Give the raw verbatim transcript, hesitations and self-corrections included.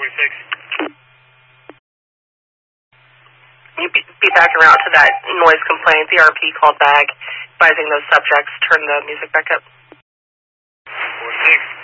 forty-six. You be, be back around to that noise complaint. The R P called back, advising those subjects turn the music back up. forty-six.